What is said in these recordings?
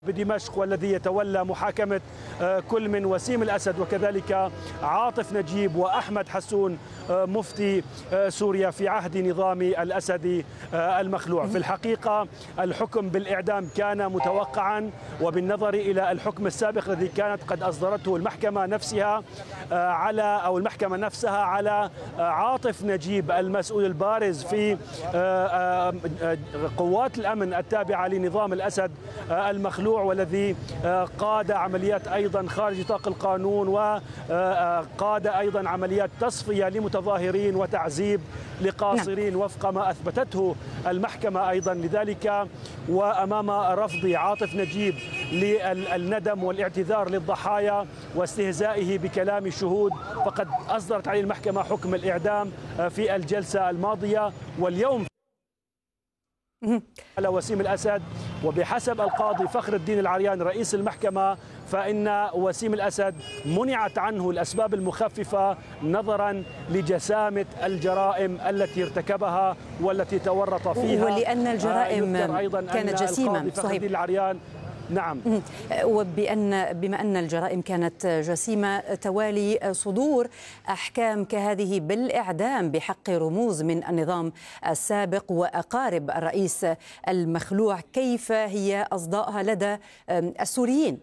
بدمشق، والذي يتولى محاكمة كل من وسيم الأسد وكذلك عاطف نجيب وأحمد حسون مفتي سوريا في عهد نظام الأسد المخلوع. في الحقيقة الحكم بالإعدام كان متوقعا، وبالنظر إلى الحكم السابق الذي كانت قد أصدرته المحكمة نفسها على عاطف نجيب المسؤول البارز في قوات الأمن التابعة لنظام الأسد المخلوع، والذي قاد عمليات أيضا خارج نطاق القانون، وقاد أيضا عمليات تصفية لمتظاهرين وتعذيب لقاصرين وفق ما أثبتته المحكمة أيضا. لذلك وأمام رفض عاطف نجيب للندم والاعتذار للضحايا واستهزائه بكلام الشهود، فقد أصدرت عليه المحكمة حكم الإعدام في الجلسة الماضية. واليوم على وسيم الأسد، وبحسب القاضي فخر الدين العريان رئيس المحكمة فإن وسيم الأسد منعت عنه الأسباب المخففة نظرا لجسامة الجرائم التي ارتكبها والتي تورط فيها، ولأن الجرائم كانت جسيمة. فخر الدين العريان نعم، بما أن الجرائم كانت جسيمة، توالي صدور أحكام كهذه بالإعدام بحق رموز من النظام السابق وأقارب الرئيس المخلوع، كيف هي أصداءها لدى السوريين؟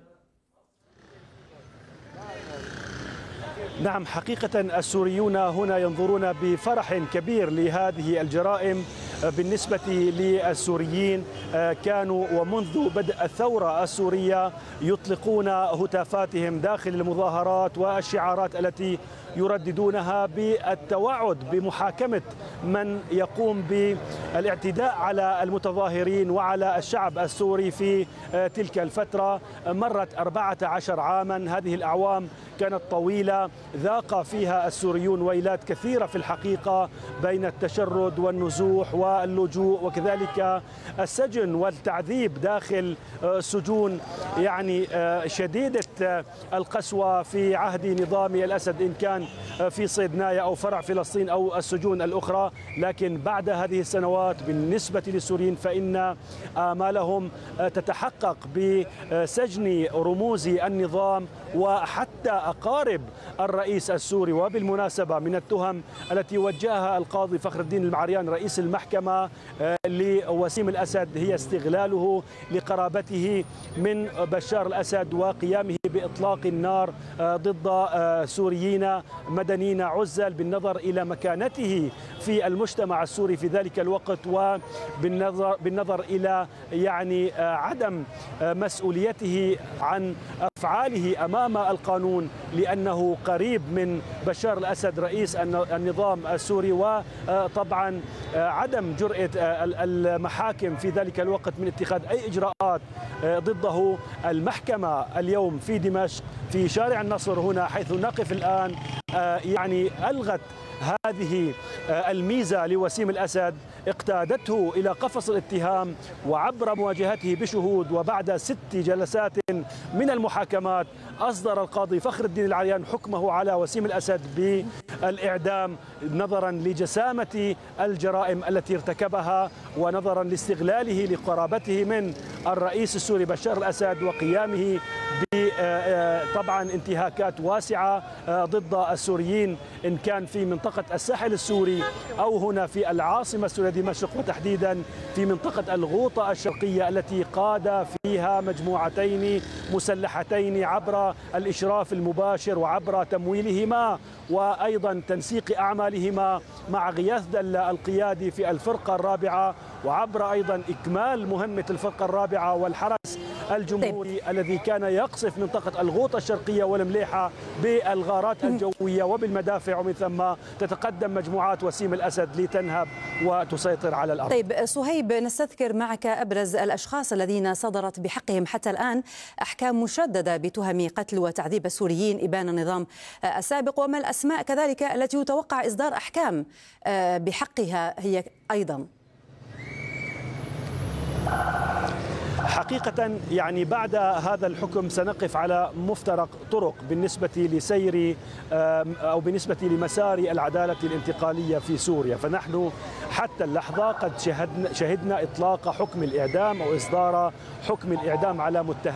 نعم، حقيقة السوريون هنا ينظرون بفرح كبير لهذه الجرائم. بالنسبة للسوريين كانوا ومنذ بدء الثورة السورية يطلقون هتافاتهم داخل المظاهرات والشعارات التي يرددونها بالتوعد بمحاكمة من يقوم بالاعتداء على المتظاهرين وعلى الشعب السوري في تلك الفترة. مرت 14 عاما، هذه الأعوام كانت طويلة ذاق فيها السوريون ويلات كثيرة في الحقيقة، بين التشرد والنزوح واللجوء وكذلك السجن والتعذيب داخل سجون يعني شديدة القسوة في عهد نظام الأسد، إن كان في صيدنايا أو فرع فلسطين أو السجون الأخرى. لكن بعد هذه السنوات بالنسبة للسوريين فإن آمالهم تتحقق بسجن رموز النظام وحتى أقارب الرئيس السوري. وبالمناسبة من التهم التي وجهها القاضي فخر الدين العريان رئيس المحكمة لوسيم الأسد هي استغلاله لقرابته من بشار الأسد وقيامه بإطلاق النار ضد سوريين مدنيين عزل، بالنظر إلى مكانته في المجتمع السوري في ذلك الوقت، وبالنظر إلى يعني عدم مسؤوليته عن أفعاله أمام القانون، لأنه قريب من بشار الأسد رئيس النظام السوري. وطبعا عدم جرأة المحاكم في ذلك الوقت من اتخاذ أي إجراءات ضده. المحكمة اليوم في دمشق في شارع النصر هنا حيث نقف الآن يعني ألغت هذه الميزة لوسيم الأسد، اقتادته إلى قفص الاتهام وعبر مواجهته بشهود. وبعد 6 جلسات من المحاكمات أصدر القاضي فخر الدين العريان حكمه على وسيم الأسد بالإعدام نظرا لجسامة الجرائم التي ارتكبها ونظرا لاستغلاله لقرابته من الرئيس السوري بشار الأسد وقيامه طبعا انتهاكات واسعة ضد السوريين، إن كان في منطقة الساحل السوري أو هنا في العاصمة السورية دمشق، وتحديدا في منطقة الغوطة الشرقية التي قاد فيها مجموعتين مسلحتين عبر الإشراف المباشر وعبر تمويلهما وأيضا تنسيق أعمالهما مع غياث دلة القيادي في الفرقة الرابعة، وعبر أيضا إكمال مهمة الفرقة الرابعة والحرس الجمهوري الذي كان يقصف منطقة الغوطة الشرقية والمليحة بالغارات الجوية وبالمدافع، ومن ثم تتقدم مجموعات وسيم الأسد لتنهب وتسيطر على الأرض. طيب صهيب، نستذكر معك أبرز الأشخاص الذين صدرت بحقهم حتى الآن أحكام مشددة بتهم قتل وتعذيب السوريين إبان النظام السابق، وما الأسماء كذلك التي يتوقع إصدار أحكام بحقها هي أيضا؟ حقيقة يعني بعد هذا الحكم سنقف على مفترق طرق بالنسبة لسير أو بالنسبة لمسار العدالة الانتقالية في سوريا. فنحن حتى اللحظة قد شهدنا إطلاق حكم الإعدام أو إصدار حكم الإعدام على متهم